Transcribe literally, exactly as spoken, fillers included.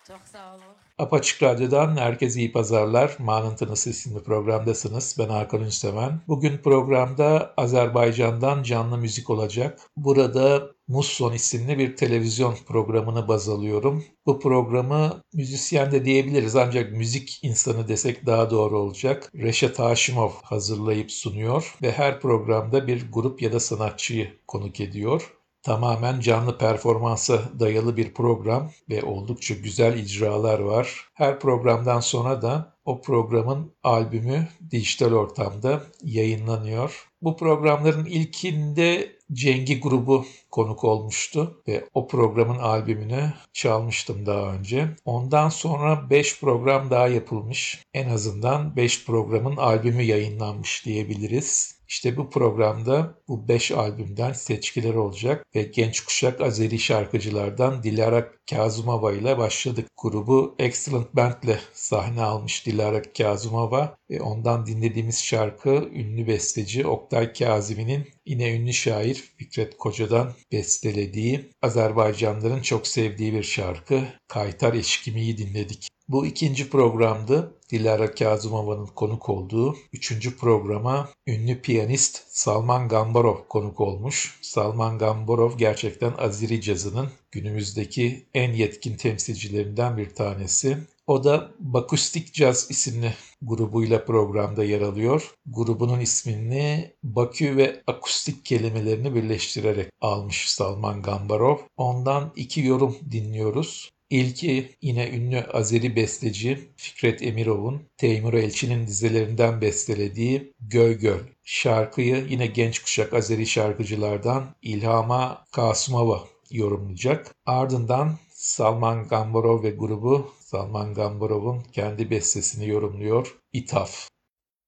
Çok sağ olun. Apaçık Radyo'dan herkese iyi pazarlar. Mağnıntınız isimli programdasınız. Ben Hakan Ünseven. Bugün programda Azerbaycan'dan canlı müzik olacak. Burada Musson isimli bir televizyon programını baz alıyorum. Bu programı müzisyen de diyebiliriz ancak müzik insanı desek daha doğru olacak. Reşat Haşimov hazırlayıp sunuyor ve her programda bir grup ya da sanatçıyı konuk ediyor. Tamamen canlı performansa dayalı bir program ve oldukça güzel icralar var. Her programdan sonra da o programın albümü dijital ortamda yayınlanıyor. Bu programların ilkinde Cengi grubu konuk olmuştu ve o programın albümünü çalmıştım daha önce. Ondan sonra beş program daha yapılmış. En azından beş programın albümü yayınlanmış diyebiliriz. İşte bu programda bu beş albümden seçkiler olacak ve genç kuşak Azeri şarkıcılardan Dilara Kazımova ile başladık. Grubu Excellent Band ile sahne almış Dilara Kazımova ve ondan dinlediğimiz şarkı ünlü besteci Oktay Kazımi'nin yine ünlü şair Fikret Koca'dan bestelediği Azerbaycanlıların çok sevdiği bir şarkı Kaytar Eşkimi'yi dinledik. Bu ikinci programdı. Dilara Kazımova'nın konuk olduğu üçüncü programa ünlü piyanist Salman Gambarov konuk olmuş. Salman Gambarov gerçekten Azeri cazının günümüzdeki en yetkin temsilcilerinden bir tanesi. O da Bakustik Caz isimli grubuyla programda yer alıyor. Grubunun ismini Bakü ve akustik kelimelerini birleştirerek almış Salman Gambarov. Ondan iki yorum dinliyoruz. İlki yine ünlü Azeri besteci Fikret Emirov'un Teymur Elçi'nin dizelerinden bestelediği Göy Göl. Şarkıyı yine genç kuşak Azeri şarkıcılardan İlhama Kasımova yorumlayacak. Ardından Salman Gambarov ve grubu Salman Gambarov'un kendi bestesini yorumluyor İthaf.